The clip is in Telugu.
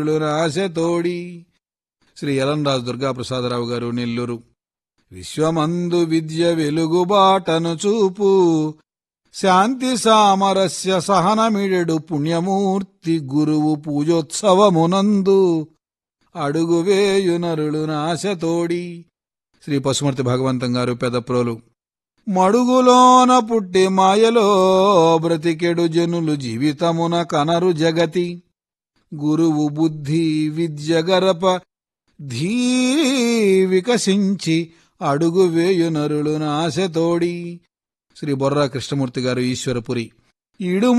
రాసెతోడి. శ్రీ యలంరాజు దుర్గాప్రసాదరావు గారు, నెల్లూరు. విశ్వమందు విద్య వెలుగుబాటను చూపు, శాంతి సామరస్య సహనమిడెడు పుణ్యమూర్తి గురువు పూజోత్సవమునందు, అడుగువేయు నరులు నాశతోడి. శ్రీ పశుమర్తి భగవంతం గారు, పెదప్రోలు. మడుగులోన పుట్టి మాయలో బ్రతికెడు జనులు జీవితమున కనరు జగతి, గురువు బుద్ధి విద్య గరప ధీ వికసించి, అడుగు వేయు నరులు నాశతోడి. శ్రీ బొర్రా కృష్ణమూర్తి గారు, ఈశ్వరపురి. ఇడుము